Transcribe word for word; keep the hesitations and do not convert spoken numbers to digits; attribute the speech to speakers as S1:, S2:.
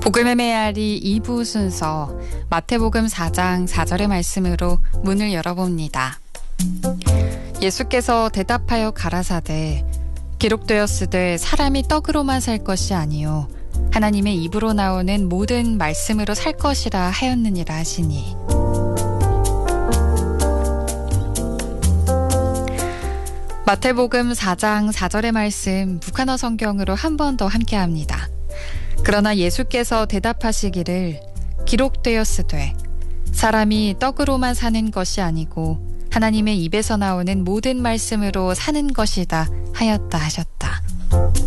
S1: 복음의 메아리 이 부 순서 마태복음 사 장 사 절의 말씀으로 문을 열어봅니다. 예수께서 대답하여 가라사대 기록되었으되 사람이 떡으로만 살 것이 아니요 하나님의 입으로 나오는 모든 말씀으로 살 것이라 하였느니라 하시니. 마태복음 사 장 사 절의 말씀 북한어 성경으로 한 번 더 함께합니다. 그러나 예수께서 대답하시기를 기록되었으되 사람이 떡으로만 사는 것이 아니고 하나님의 입에서 나오는 모든 말씀으로 사는 것이다 하였다 하셨다.